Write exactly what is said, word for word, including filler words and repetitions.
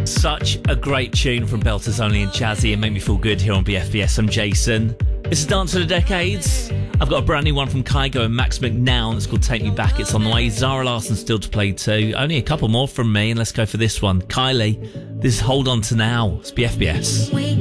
Such a great tune from Belters Only and Jazzy and Make Me Feel Good here on B F B S. I'm Jason. This is Dance of the Decades. I've got a brand new one from Kygo and Max McNown. It's called Take Me Back. It's on the way. Zara Larsson still to play too. Only a couple more from me, and let's go for this one. Kylie, this is Hold On To Now. It's B F B S.